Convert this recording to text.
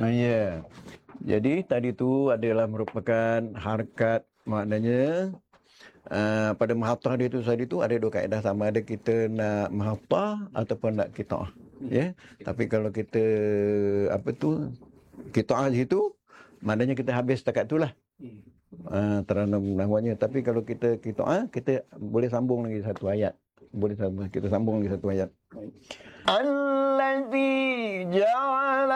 Ya. Jadi tadi tu adalah merupakan harkat, maknanya pada muhattah dia tu tadi tu ada dua kaedah, sama ada kita nak muhattah ataupun nak qita'ah. Ya. Tapi kalau kita qita'ah situ maknanya kita habis setakat itulah. Teranum namanya. Tapi kalau kita qita'ah, kita boleh sambung lagi satu ayat. Kita sambung lagi satu ayat. Allazi ja'ala